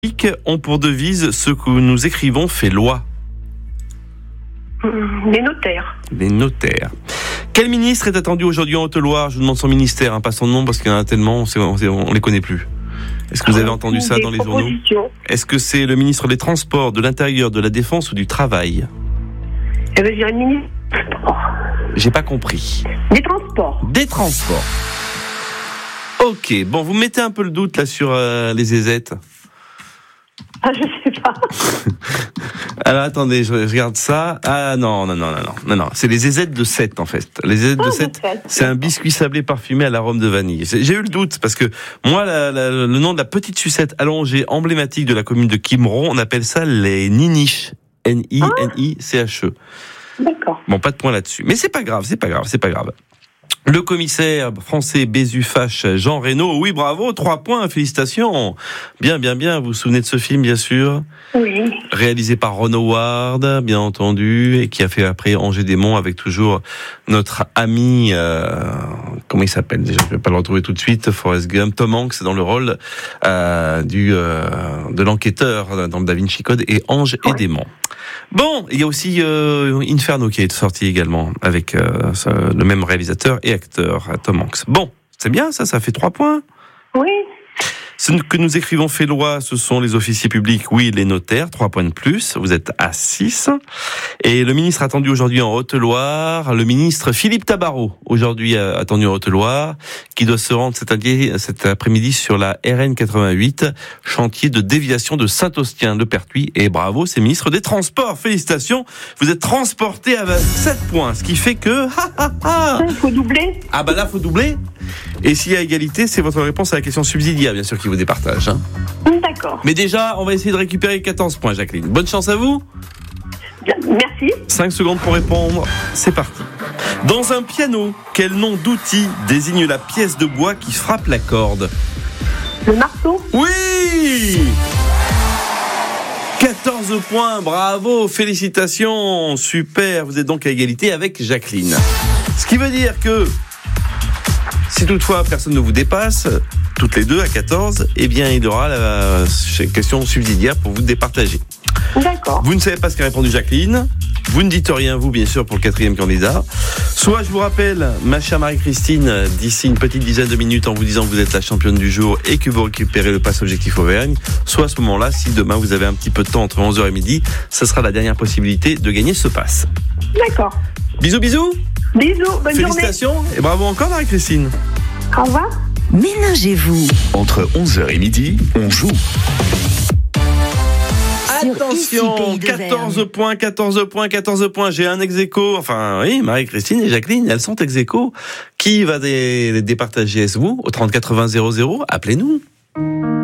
ont pour devise « Ce que nous écrivons fait loi ». Les notaires. Les notaires. Quel ministre est attendu aujourd'hui en Haute-Loire? Je vous demande son ministère, pas son nom, parce qu'il y en a tellement, on les connaît plus. Est-ce que vous avez entendu ça dans les journaux? Est-ce que c'est le ministre des Transports, de l'Intérieur, de la Défense ou du Travail? Je dirais le ministre. J'ai pas compris. Des Transports. Des Transports. Ok, bon, vous mettez un peu le doute là sur les zézettes. Ah, je sais pas. Alors attendez, je regarde ça. Ah non, c'est les zézettes de 7 en fait. Les zézettes de 7, c'est un biscuit sablé parfumé à l'arôme de vanille. J'ai eu le doute parce que moi, le nom de la petite sucette allongée emblématique de la commune de Quimeron, on appelle ça les niniches. N-I-N-I-C-H-E. D'accord. Bon, pas de point là-dessus. Mais c'est pas grave. Le commissaire français Bézufache, Jean Reno, oui, bravo, 3 points, félicitations. Bien, vous vous souvenez de ce film, bien sûr? Oui. Réalisé par Ron Howard, bien entendu, et qui a fait après Angers Démon avec toujours notre ami, comment il s'appelle déjà? Je vais pas le retrouver tout de suite, Forrest Gump, Tom Hanks dans le rôle de l'enquêteur dans le Da Vinci Code et Ange et Démon. Bon, il y a aussi Inferno qui est sorti également avec le même réalisateur et acteur, Tom Hanks. Bon, c'est bien ça fait 3 points. Oui. Ce que nous écrivons fait loi, ce sont les officiers publics, oui, les notaires, 3 points de plus, vous êtes à 6. Et le ministre attendu aujourd'hui en Haute-Loire, le ministre Philippe Tabarot, aujourd'hui attendu en Haute-Loire, qui doit se rendre cet après-midi sur la RN 88, chantier de déviation de Saint-Austien, le Pertuis. Et bravo, c'est ministre des Transports, félicitations, vous êtes transporté à 7 points, ce qui fait que... Il faut doubler. Ah bah là, faut doubler. Et s'il y a égalité, c'est votre réponse à la question subsidiaire, bien sûr, qui vous départage. D'accord. Mais déjà, on va essayer de récupérer 14 points, Jacqueline. Bonne chance à vous. Merci. 5 secondes pour répondre. C'est parti. Dans un piano, quel nom d'outil désigne la pièce de bois qui frappe la corde? Le marteau. Oui! 14 points, bravo, félicitations, super. Vous êtes donc à égalité avec Jacqueline. Ce qui veut dire que si toutefois personne ne vous dépasse, toutes les deux à 14, eh bien il y aura la question subsidiaire pour vous départager. D'accord. Vous ne savez pas ce qu'a répondu Jacqueline. Vous ne dites rien, vous, bien sûr, pour le 4e candidat. Soit je vous rappelle, ma chère Marie-Christine, d'ici une petite dizaine de minutes en vous disant que vous êtes la championne du jour et que vous récupérez le pass Objectif Auvergne. Soit à ce moment-là, si demain vous avez un petit peu de temps entre 11h et midi, ce sera la dernière possibilité de gagner ce pass. D'accord. Bisous. Bisous, bonne Félicitations journée. Et bravo encore Marie-Christine. Au revoir. Ménagez-vous. Entre 11h et midi, on joue. Attention, 14 points. J'ai un ex-aequo. Enfin, oui, Marie-Christine et Jacqueline, elles sont ex-aequo. Qui va les départager? Est-ce vous? Au 30 80 00, appelez-nous.